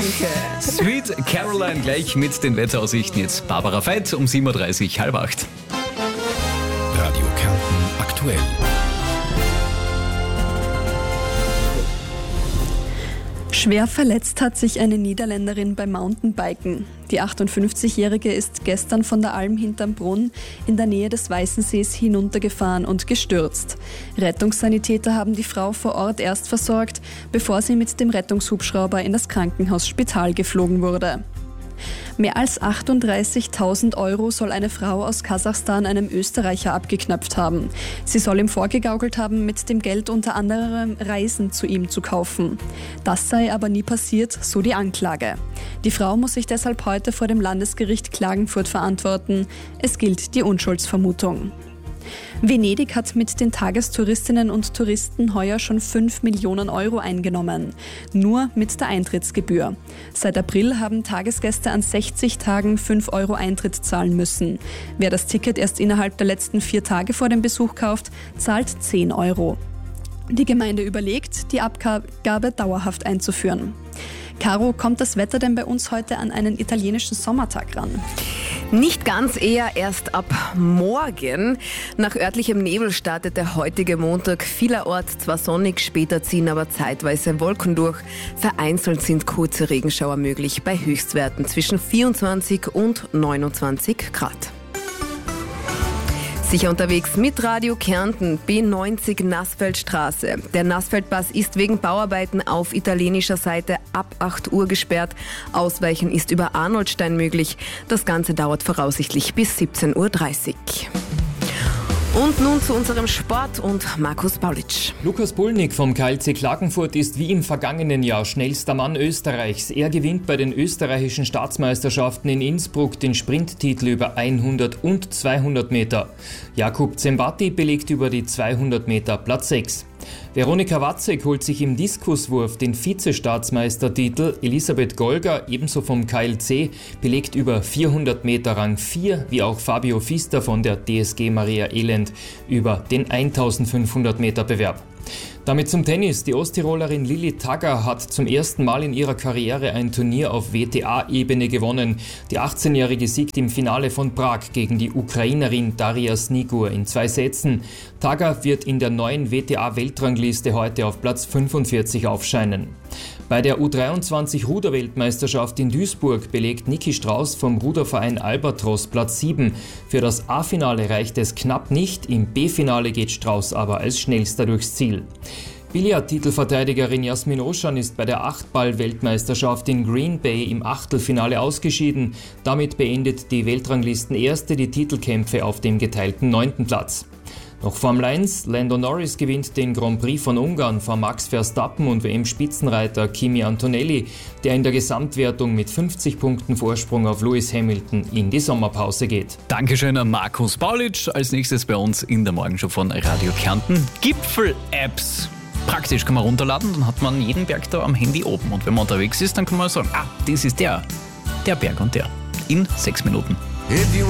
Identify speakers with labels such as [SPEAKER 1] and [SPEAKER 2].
[SPEAKER 1] Danke.
[SPEAKER 2] Sweet Caroline gleich mit den Wetteraussichten. Jetzt Barbara Veit um 7.30 Uhr, 7:30.
[SPEAKER 3] Radio Kärnten aktuell.
[SPEAKER 1] Schwer verletzt hat sich eine Niederländerin beim Mountainbiken. Die 58-Jährige ist gestern von der Alm hinterm Brunn in der Nähe des Weißensees hinuntergefahren und gestürzt. Rettungssanitäter haben die Frau vor Ort erst versorgt, bevor sie mit dem Rettungshubschrauber in das Krankenhaus Spital geflogen wurde. Mehr als 38.000 € soll eine Frau aus Kasachstan einem Österreicher abgeknöpft haben. Sie soll ihm vorgegaukelt haben, mit dem Geld unter anderem Reisen zu ihm zu kaufen. Das sei aber nie passiert, so die Anklage. Die Frau muss sich deshalb heute vor dem Landesgericht Klagenfurt verantworten. Es gilt die Unschuldsvermutung. Venedig hat mit den Tagestouristinnen und Touristen heuer schon 5 Millionen € eingenommen. Nur mit der Eintrittsgebühr. Seit April haben Tagesgäste an 60 Tagen 5 € Eintritt zahlen müssen. Wer das Ticket erst innerhalb der letzten 4 Tage vor dem Besuch kauft, zahlt 10 €. Die Gemeinde überlegt, die Abgabe dauerhaft einzuführen. Caro, kommt das Wetter denn bei uns heute an einen italienischen Sommertag ran?
[SPEAKER 4] Nicht ganz, eher erst ab morgen. Nach örtlichem Nebel startet der heutige Montag vielerorts zwar sonnig, später ziehen aber zeitweise Wolken durch. Vereinzelt sind kurze Regenschauer möglich bei Höchstwerten zwischen 24 und 29 Grad. Sicher unterwegs mit Radio Kärnten, B90 Nassfeldstraße. Der Nassfeldpass ist wegen Bauarbeiten auf italienischer Seite ab 8 Uhr gesperrt. Ausweichen ist über Arnoldstein möglich. Das Ganze dauert voraussichtlich bis 17.30 Uhr. Und nun zu unserem Sport und Markus Paulitsch.
[SPEAKER 5] Lukas Bulnik vom KLC Klagenfurt ist wie im vergangenen Jahr schnellster Mann Österreichs. Er gewinnt bei den österreichischen Staatsmeisterschaften in Innsbruck den Sprinttitel über 100 und 200 Meter. Jakub Zembati belegt über die 200 Meter Platz 6. Veronika Watzek holt sich im Diskuswurf den Vize-Staatsmeistertitel. Elisabeth Golger, ebenso vom KLC, belegt über 400 Meter Rang 4, wie auch Fabio Fister von der DSG Maria Elend über den 1500 Meter Bewerb. Damit zum Tennis. Die Osttirolerin Lilly Tagger hat zum ersten Mal in ihrer Karriere ein Turnier auf WTA-Ebene gewonnen. Die 18-Jährige siegt im Finale von Prag gegen die Ukrainerin Daria Snigur in 2 Sätzen. Tagger wird in der neuen WTA-Weltrangliste heute auf Platz 45 aufscheinen. Bei der U23-Ruderweltmeisterschaft in Duisburg belegt Niki Strauß vom Ruderverein Albatros Platz 7. Für das A-Finale reicht es knapp nicht, im B-Finale geht Strauß aber als schnellster durchs Ziel. Billard-Titelverteidigerin Jasmin Oschan ist bei der 8-Ball-Weltmeisterschaft in Green Bay im Achtelfinale ausgeschieden. Damit beendet die Weltranglistenerste die Titelkämpfe auf dem geteilten 9. Platz. Noch Formel 1, Lando Norris gewinnt den Grand Prix von Ungarn vor Max Verstappen und WM-Spitzenreiter Kimi Antonelli, der in der Gesamtwertung mit 50 Punkten Vorsprung auf Lewis Hamilton in die Sommerpause geht.
[SPEAKER 2] Dankeschön an Markus Paulitsch. Als nächstes bei uns in der Morgenshow von Radio Kärnten Gipfel-Apps. Praktisch kann man runterladen, dann hat man jeden Berg da am Handy oben. Und wenn man unterwegs ist, dann kann man sagen, das ist der Berg und der. In 6 Minuten.